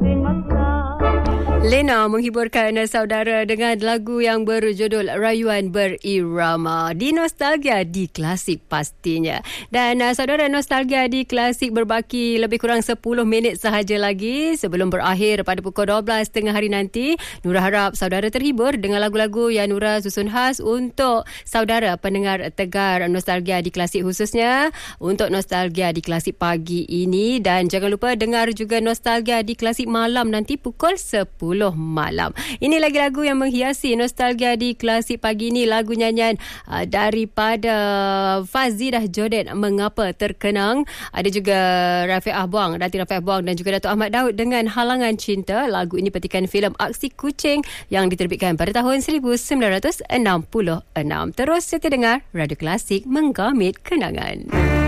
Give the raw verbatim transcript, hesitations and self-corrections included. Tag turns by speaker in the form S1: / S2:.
S1: Lena menghiburkan saudara dengan lagu yang berjudul Rayuan Berirama di Nostalgia di Klasik pastinya. Dan uh, saudara, Nostalgia di Klasik berbaki lebih kurang sepuluh minit sahaja lagi sebelum berakhir pada pukul dua belas tengah hari nanti. Nura harap saudara terhibur dengan lagu-lagu yang Nura susun khas untuk saudara pendengar Tegar Nostalgia di Klasik, khususnya untuk Nostalgia di Klasik pagi ini. Dan jangan lupa dengar juga Nostalgia di Klasik malam nanti pukul sepuluh malam. Ini lagi lagu yang menghiasi Nostalgia di Klasik pagi ini, lagu nyanyian uh, daripada Fazidah Jodet, Mengapa Terkenang. Ada juga Rafiq Ahbuang, Datin Rafiq Ahbuang dan juga Datuk Ahmad Daud dengan Halangan Cinta. Lagu ini petikan filem Aksi Kucing yang diterbitkan pada tahun seribu sembilan ratus enam puluh enam. Terus setia dengar Radio Klasik, menggamit kenangan.